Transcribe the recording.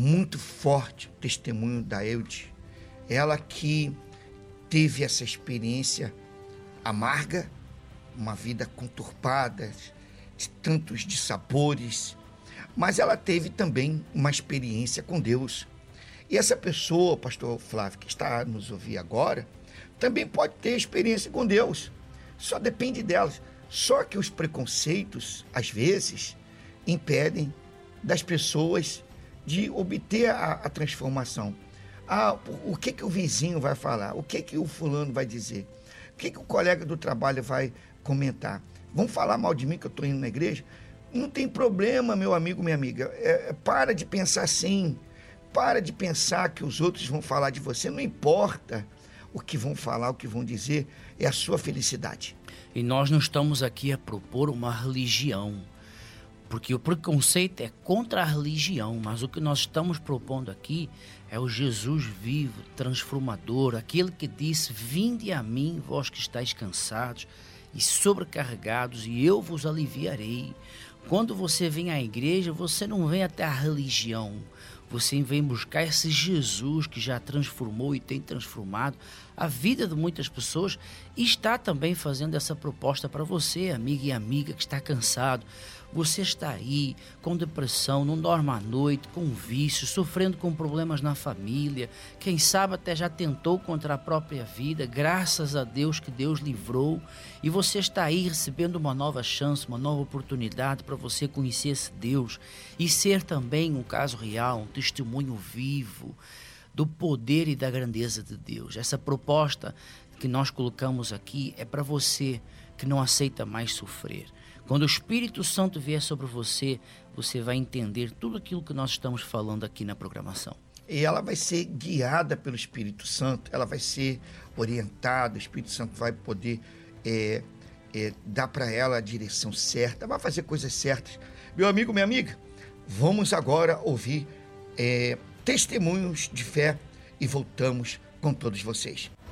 muito forte o testemunho da Eude. Ela que teve essa experiência amarga, uma vida conturbada, de tantos dissabores, mas ela teve também uma experiência com Deus. E essa pessoa, pastor Flávio, que está a nos ouvir agora, também pode ter experiência com Deus. Só depende delas. Só que os preconceitos, às vezes, impedem das pessoas de obter a transformação. O que o vizinho vai falar? O que o fulano vai dizer? O que o colega do trabalho vai comentar? Vão falar mal de mim que eu estou indo na igreja? Não tem problema, meu amigo, minha amiga. Para de pensar assim. Para de pensar que os outros vão falar de você. Não importa o que vão falar, o que vão dizer. É a sua felicidade. E nós não estamos aqui a propor uma religião, porque o preconceito é contra a religião, mas o que nós estamos propondo aqui é o Jesus vivo, transformador, aquele que disse: vinde a mim, vós que estáis cansados e sobrecarregados, e eu vos aliviarei. Quando você vem à igreja, você não vem até a religião, você vem buscar esse Jesus que já transformou e tem transformado a vida de muitas pessoas, e está também fazendo essa proposta para você, amiga e amiga que está cansado. Você está aí com depressão, não dorme à noite, com vícios, sofrendo com problemas na família, quem sabe até já tentou contra a própria vida, graças a Deus que Deus livrou, e você está aí recebendo uma nova chance, uma nova oportunidade para você conhecer esse Deus e ser também um caso real, um testemunho vivo do poder e da grandeza de Deus. Essa proposta que nós colocamos aqui é para você que não aceita mais sofrer. Quando o Espírito Santo vier sobre você, você vai entender tudo aquilo que nós estamos falando aqui na programação. E ela vai ser guiada pelo Espírito Santo, ela vai ser orientada, o Espírito Santo vai poder dar para ela a direção certa, vai fazer coisas certas. Meu amigo, minha amiga, vamos agora ouvir testemunhos de fé e voltamos com todos vocês.